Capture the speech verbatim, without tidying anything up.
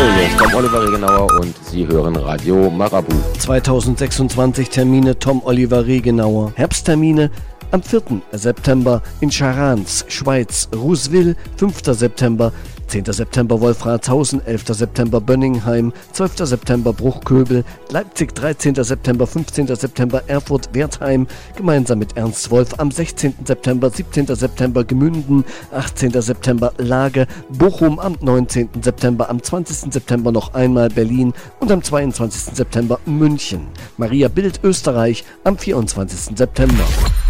hier ist Tom Oliver Regenauer und Sie hören Radio Marabu. zweitausendsechsundzwanzig Termine Tom Oliver Regenauer. Herbsttermine am vierten September in Charans, Schweiz, Rousville, fünfter September, zehnter September Wolfratshausen, elfter September Bönningheim, zwölfter September Bruchköbel, Leipzig, dreizehnter September, fünfzehnter September Erfurt, Wertheim, gemeinsam mit Ernst Wolf, am sechzehnten September, siebzehnten September Gemünden, achtzehnten September Lage, Bochum, am neunzehnten September, am zwanzigsten September noch einmal Berlin und am zweiundzwanzigsten September München. Maria Bild, Österreich, am vierundzwanzigsten September.